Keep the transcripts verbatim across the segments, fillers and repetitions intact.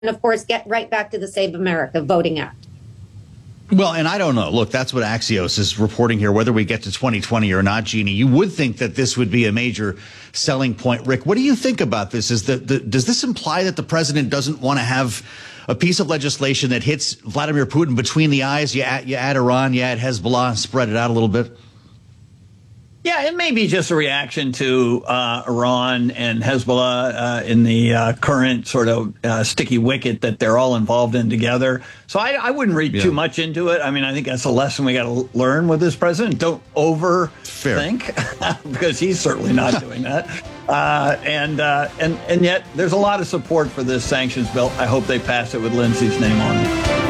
of course, get right back to the Save America Voting Act. Well, and I don't know. Look, that's what Axios is reporting here, whether we get to twenty twenty or not, Jeannie. You would think that this would be a major selling point. Rick, what do you think about this? Is that the, does this imply that the president doesn't want to have a piece of legislation that hits Vladimir Putin between the eyes? You add, you add Iran, you add Hezbollah, spread it out a little bit? Yeah, it may be just a reaction to uh, Iran and Hezbollah uh, in the uh, current sort of uh, sticky wicket that they're all involved in together. So I, I wouldn't read yeah. too much into it. I mean, I think that's a lesson we got to learn with this president. Don't overthink, because he's certainly not doing that. Uh, and uh, and and yet there's a lot of support for this sanctions bill. I hope they pass it with Lindsey's name on it.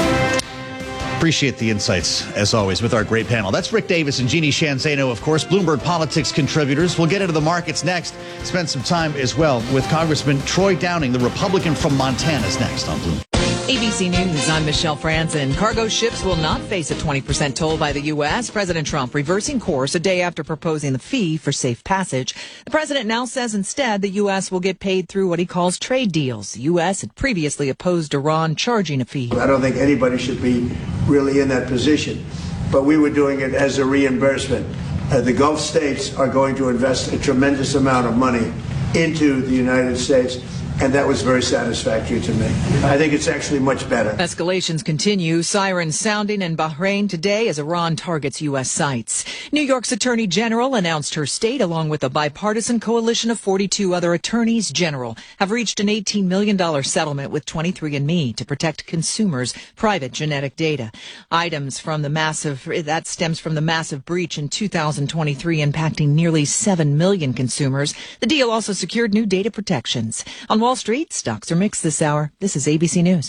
Appreciate the insights, as always, with our great panel. That's Rick Davis and Jeannie Sheehan Zaino, of course, Bloomberg Politics contributors. We'll get into the markets next. Spend some time as well with Congressman Troy Downing, the Republican from Montana, is next on Bloomberg. A B C News, I'm Michelle Franzen. Cargo ships will not face a twenty percent toll by the U S. President Trump reversing course a day after proposing the fee for safe passage. The president now says instead the U S will get paid through what he calls trade deals. The U S had previously opposed Iran charging a fee. I don't think anybody should be really in that position, but we were doing it as a reimbursement. Uh, the Gulf states are going to invest a tremendous amount of money into the United States, and that was very satisfactory to me. I think it's actually much better. Escalations continue. Sirens sounding in Bahrain today as Iran targets U S sites. New York's Attorney General announced her state, along with a bipartisan coalition of forty-two other attorneys general, have reached an eighteen million dollars settlement with twenty-three and me to protect consumers' private genetic data. Items from the massive, that stems from the massive breach in two thousand twenty-three impacting nearly seven million consumers. The deal also secured new data protections. On Wall Street, stocks are mixed this hour. This is A B C News.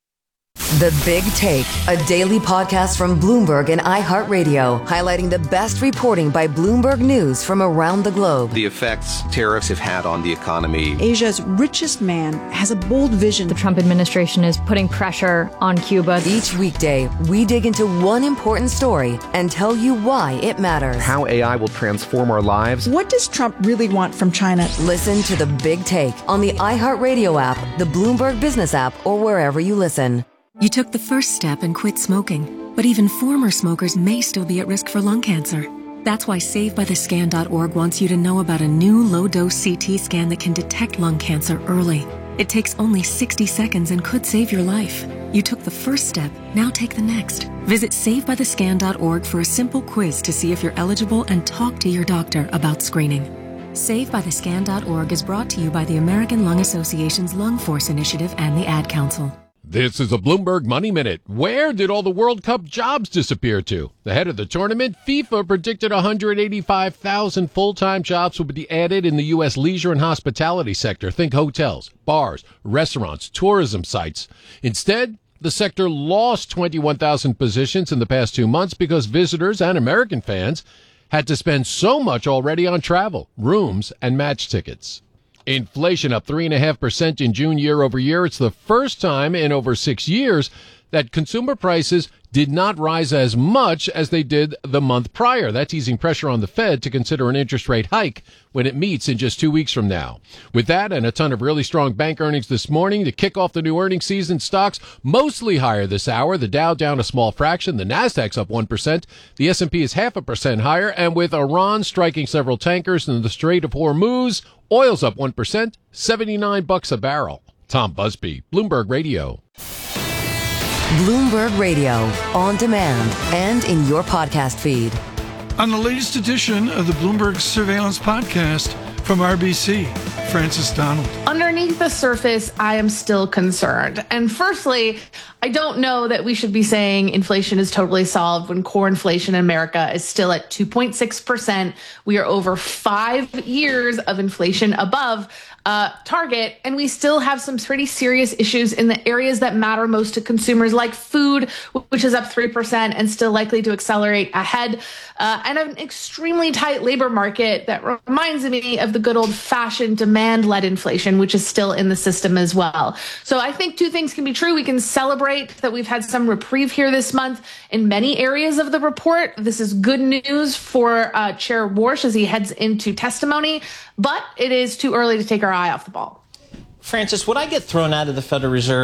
The Big Take, a daily podcast from Bloomberg and iHeartRadio, highlighting the best reporting by Bloomberg News from around the globe. The effects tariffs have had on the economy. Asia's richest man has a bold vision. The Trump administration is putting pressure on Cuba. Each weekday, we dig into one important story and tell you why it matters. How A I will transform our lives. What does Trump really want from China? Listen to The Big Take on the iHeartRadio app, the Bloomberg Business app, or wherever you listen. You took the first step and quit smoking, but even former smokers may still be at risk for lung cancer. That's why Save By The Scan dot org wants you to know about a new low-dose C T scan that can detect lung cancer early. It takes only sixty seconds and could save your life. You took the first step, now take the next. Visit Save By The Scan dot org for a simple quiz to see if you're eligible and talk to your doctor about screening. Save By The Scan dot org is brought to you by the American Lung Association's Lung Force Initiative and the Ad Council. This is a Bloomberg Money Minute. Where did all the World Cup jobs disappear to? Ahead of the tournament, FIFA predicted one hundred eighty-five thousand full-time jobs would be added in the U S leisure and hospitality sector. Think hotels, bars, restaurants, tourism sites. Instead, the sector lost twenty-one thousand positions in the past two months because visitors and American fans had to spend so much already on travel, rooms, and match tickets. Inflation up three point five percent in June year over year. It's the first time in over six years that consumer prices did not rise as much as they did the month prior. That's easing pressure on the Fed to consider an interest rate hike when it meets in just two weeks from now. With that and a ton of really strong bank earnings this morning to kick off the new earnings season, stocks mostly higher this hour. The Dow down a small fraction. The Nasdaq's up one percent. The S and P is half a percent higher. And with Iran striking several tankers in the Strait of Hormuz, oil's up one percent, seventy-nine bucks a barrel. Tom Busby, Bloomberg Radio. Bloomberg Radio, on demand and in your podcast feed. On the latest edition of the Bloomberg Surveillance Podcast from R B C, Francis Donald. Underneath the surface, I am still concerned. And firstly, I don't know that we should be saying inflation is totally solved when core inflation in America is still at two point six percent. We are over five years of inflation above Uh, target, and we still have some pretty serious issues in the areas that matter most to consumers, like food, which is up three percent and still likely to accelerate ahead, uh, and an extremely tight labor market that reminds me of the good old-fashioned demand-led inflation, which is still in the system as well. So I think two things can be true. We can celebrate that we've had some reprieve here this month in many areas of the report. This is good news for uh, Chair Warsh as he heads into testimony, but it is too early to take our eye off the ball. Francis, would I get thrown out of the Federal Reserve